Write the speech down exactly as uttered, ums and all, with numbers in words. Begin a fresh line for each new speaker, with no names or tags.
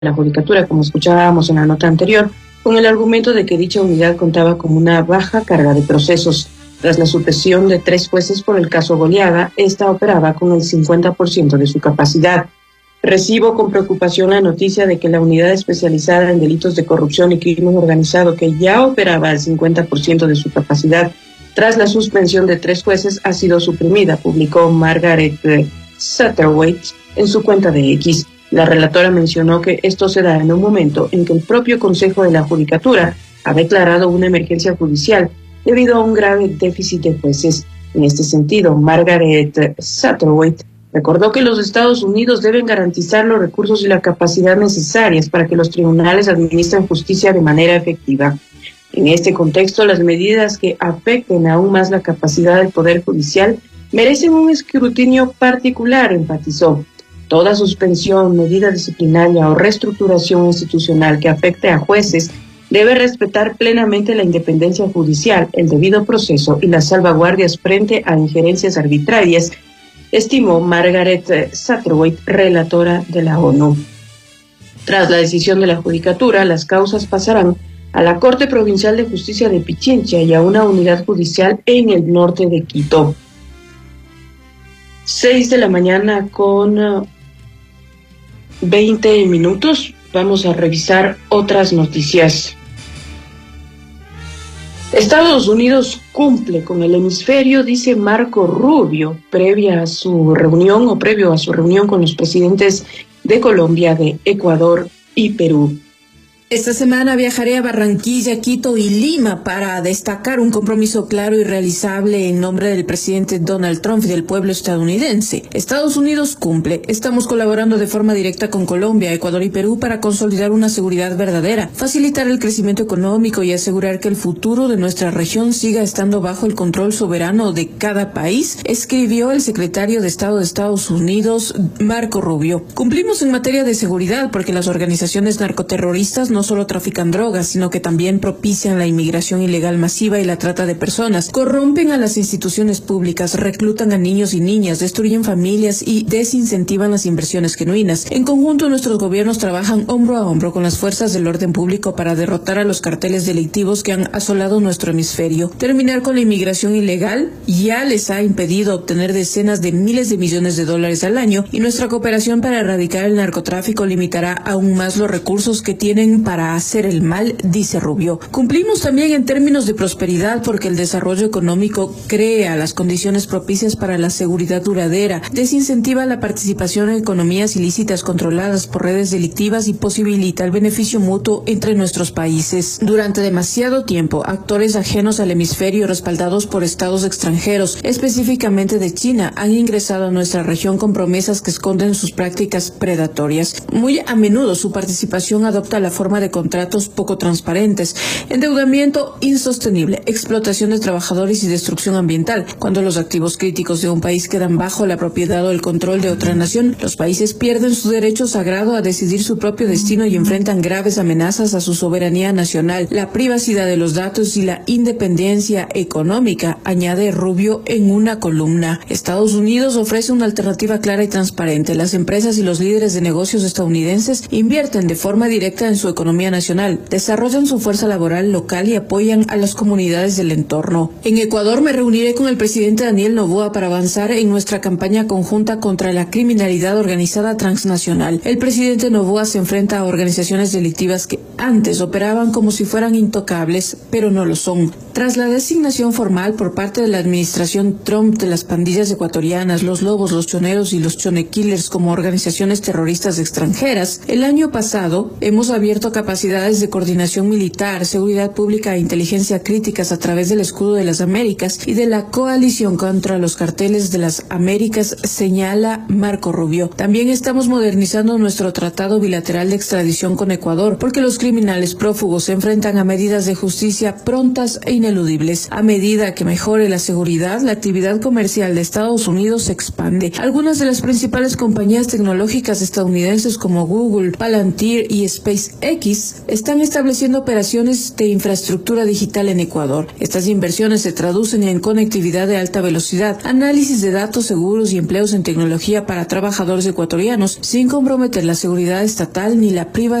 la Judicatura, como escuchábamos en la nota anterior, con el argumento de que dicha unidad contaba con una baja carga de procesos. Tras la supresión de tres jueces por el caso Goliaga, esta operaba con el cincuenta por ciento de su capacidad. Recibo con preocupación la noticia de que la unidad especializada en delitos de corrupción y crimen organizado, que ya operaba al cincuenta por ciento de su capacidad tras la suspensión de tres jueces, ha sido suprimida, publicó Margaret Satterthwaite en su cuenta de X. La relatora mencionó que esto se da en un momento en que el propio Consejo de la Judicatura ha declarado una emergencia judicial debido a un grave déficit de jueces. En este sentido, Margaret Satterthwaite recordó que los Estados Unidos deben garantizar los recursos y la capacidad necesarias para que los tribunales administren justicia de manera efectiva. En este contexto, las medidas que afecten aún más la capacidad del Poder Judicial merecen un escrutinio particular, enfatizó. Toda suspensión, medida disciplinaria o reestructuración institucional que afecte a jueces debe respetar plenamente la independencia judicial, el debido proceso y las salvaguardias frente a injerencias arbitrarias, estimó Margaret Satterthwaite, relatora de la ONU. Tras la decisión de la Judicatura, las causas pasarán a la Corte Provincial de Justicia de Pichincha y a una unidad judicial en el norte de Quito. Seis de la mañana con veinte minutos. Vamos a revisar otras noticias. Estados Unidos cumple con el hemisferio, dice Marco Rubio, previa a su reunión o previo a su reunión con los presidentes de Colombia, de Ecuador y Perú.
Esta semana viajaré a Barranquilla, Quito y Lima para destacar un compromiso claro y realizable en nombre del presidente Donald Trump y del pueblo estadounidense. Estados Unidos cumple. Estamos colaborando de forma directa con Colombia, Ecuador y Perú para consolidar una seguridad verdadera, facilitar el crecimiento económico y asegurar que el futuro de nuestra región siga estando bajo el control soberano de cada país, escribió el secretario de Estado de Estados Unidos, Marco Rubio. Cumplimos en materia de seguridad porque las organizaciones narcoterroristas no No solo trafican drogas, sino que también propician la inmigración ilegal masiva y la trata de personas, corrompen a las instituciones públicas, reclutan a niños y niñas, destruyen familias y desincentivan las inversiones genuinas. En conjunto, nuestros gobiernos trabajan hombro a hombro con las fuerzas del orden público para derrotar a los carteles delictivos que han asolado nuestro hemisferio. Terminar con la inmigración ilegal ya les ha impedido obtener decenas de miles de millones de dólares al año, y nuestra cooperación para erradicar el narcotráfico limitará aún más los recursos que tienen para para hacer el mal, dice Rubio. Cumplimos también en términos de prosperidad porque el desarrollo económico crea las condiciones propicias para la seguridad duradera, desincentiva la participación en economías ilícitas controladas por redes delictivas y posibilita el beneficio mutuo entre nuestros países. Durante demasiado tiempo, actores ajenos al hemisferio respaldados por estados extranjeros, específicamente de China, han ingresado a nuestra región con promesas que esconden sus prácticas predatorias. Muy a menudo su participación adopta la forma de contratos poco transparentes, endeudamiento insostenible, explotación de trabajadores y destrucción ambiental. Cuando los activos críticos de un país quedan bajo la propiedad o el control de otra nación, los países pierden su derecho sagrado a decidir su propio destino y enfrentan graves amenazas a su soberanía nacional, la privacidad de los datos y la independencia económica, añade Rubio en una columna. Estados Unidos ofrece una alternativa clara y transparente. Las empresas y los líderes de negocios estadounidenses invierten de forma directa en su economía nacional, desarrollan su fuerza laboral local y apoyan a las comunidades del entorno. En Ecuador me reuniré con el presidente Daniel Noboa para avanzar en nuestra campaña conjunta contra la criminalidad organizada transnacional. El presidente Noboa se enfrenta a organizaciones delictivas que antes operaban como si fueran intocables, pero no lo son. Tras la designación formal por parte de la administración Trump de las pandillas ecuatorianas, los lobos, los choneros y los chone killers como organizaciones terroristas extranjeras, el año pasado hemos abierto capacidades de coordinación militar, seguridad pública e inteligencia críticas a través del Escudo de las Américas y de la coalición contra los carteles de las Américas, señala Marco Rubio. También estamos modernizando nuestro tratado bilateral de extradición con Ecuador, porque los criminales prófugos se enfrentan a medidas de justicia prontas e ineludibles. A medida que mejore la seguridad, la actividad comercial de Estados Unidos se expande. Algunas de las principales compañías tecnológicas estadounidenses como Google, Palantir y SpaceX X están estableciendo operaciones de infraestructura digital en Ecuador. Estas inversiones se traducen en conectividad de alta velocidad, análisis de datos seguros y empleos en tecnología para trabajadores ecuatorianos, sin comprometer la seguridad estatal ni la privacidad